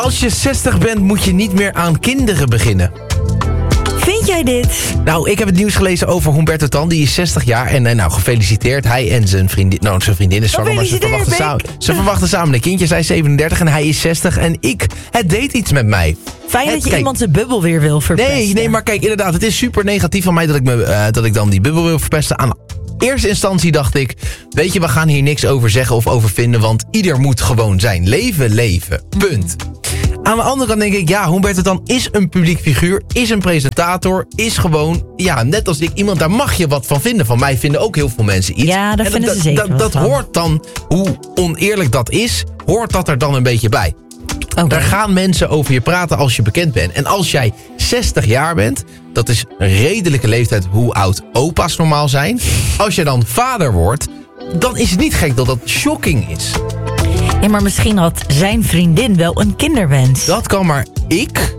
Als je 60 bent, moet je niet meer aan kinderen beginnen. Vind jij dit? Nou, ik heb het nieuws gelezen over Humberto Tan. Die is 60 jaar en nou, gefeliciteerd. Hij en zijn vriendin, zijn vriendin is zwanger, maar ze verwachten samen een kindje. Zij is 37 en hij is 60 en het deed iets met mij. Fijn dat je iemand zijn bubbel weer wil verpesten. Nee, maar kijk, inderdaad, het is super negatief van mij dat ik dan die bubbel wil verpesten. Aan eerste instantie dacht ik, weet je, we gaan hier niks over zeggen of over vinden, want ieder moet gewoon zijn leven leven. Punt. Aan de andere kant denk ik, ja, Humberto Tan is een publiek figuur, is een presentator, is gewoon, ja, net als ik, iemand, daar mag je wat van vinden. Van mij vinden ook heel veel mensen iets. Ja, daar vinden ze zeker dat hoort dan, hoe oneerlijk dat is, hoort dat er dan een beetje bij. Okay. Daar gaan mensen over je praten als je bekend bent. En als jij 60 jaar bent, dat is een redelijke leeftijd hoe oud opa's normaal zijn. Als je dan vader wordt, dan is het niet gek dat dat shocking is. Ja, maar misschien had zijn vriendin wel een kinderwens. Dat kan, maar ik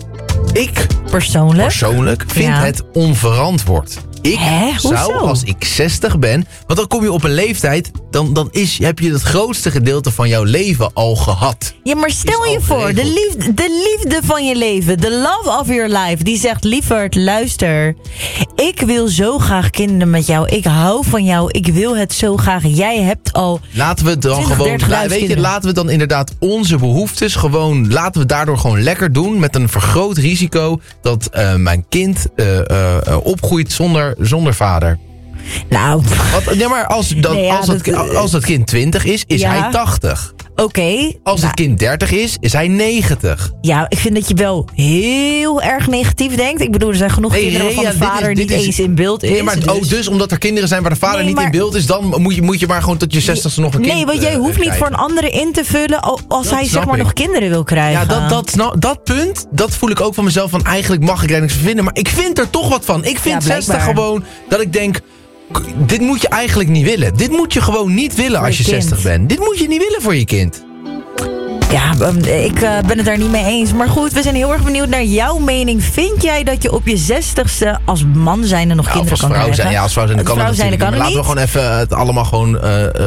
persoonlijk vind het onverantwoord. Ik zou, als ik 60 ben, want dan kom je op een leeftijd, dan heb je het grootste gedeelte van jouw leven al gehad. Ja, maar stel je voor, de liefde van je leven, the love of your life, die zegt, lieverd, luister, ik wil zo graag kinderen met jou, ik hou van jou, ik wil het zo graag, jij hebt al laten we dan 20, gewoon, laten we dan inderdaad onze behoeftes gewoon, laten we daardoor gewoon lekker doen met een vergroot risico dat mijn kind opgroeit zonder vader. Nou. Maar als dat kind 20 is hij 80. Oké. Als het kind 30 is hij 90. Ja, ik vind dat je wel heel erg negatief denkt. Ik bedoel, er zijn genoeg kinderen waarvan de vader niet eens in beeld is. Nee, maar dus omdat er kinderen zijn waar de vader niet in beeld is, dan moet je maar gewoon tot je 60ste nog een kind Nee, want jij hoeft niet voor een andere in te vullen als hij zeg maar nog kinderen wil krijgen. Ja, dat punt, dat voel ik ook van mezelf. Van eigenlijk mag ik er niks van vinden, maar ik vind er toch wat van. Ik vind 60 gewoon dat ik denk, dit moet je eigenlijk niet willen. Dit moet je gewoon niet willen als je 60 bent. Dit moet je niet willen voor je kind. Ja, ik ben het daar niet mee eens. Maar goed, we zijn heel erg benieuwd naar jouw mening. Vind jij dat je op je 60ste als man zijnde nog kinderen kan krijgen? Ja, als vrouw zijn, kan het natuurlijk. Maar laten we gewoon even het allemaal gewoon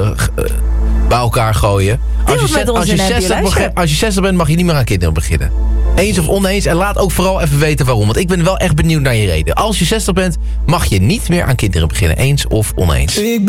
bij elkaar gooien. Als je 60 bent, mag je niet meer aan kinderen beginnen. Eens of oneens. En laat ook vooral even weten waarom. Want ik ben wel echt benieuwd naar je reden. Als je 60 bent, mag je niet meer aan kinderen beginnen. Eens of oneens.